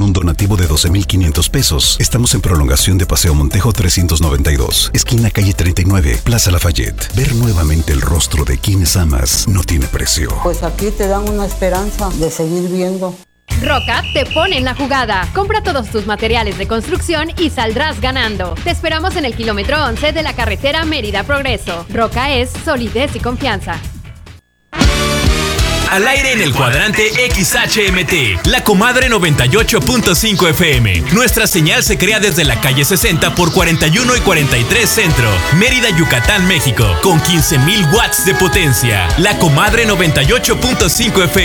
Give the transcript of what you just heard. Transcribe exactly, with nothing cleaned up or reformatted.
un donativo de doce mil quinientos pesos. Estamos en prolongación de Paseo Montejo trescientos noventa y dos, esquina calle treinta y nueve, Plaza Lafayette. Ver nuevamente el rostro de quienes amas no tiene precio. Pues aquí te dan una esperanza de seguir viendo. Roca te pone en la jugada. Compra todos tus materiales de construcción y saldrás ganando. Te esperamos en el kilómetro once de la carretera Mérida Progreso. Roca es solidez y confianza. Al aire en el cuadrante X H M T, La Comadre noventa y ocho punto cinco F M. Nuestra señal se crea desde la calle sesenta por cuarenta y uno y cuarenta y tres Centro, Mérida, Yucatán, México, con quince mil watts de potencia. La Comadre noventa y ocho punto cinco F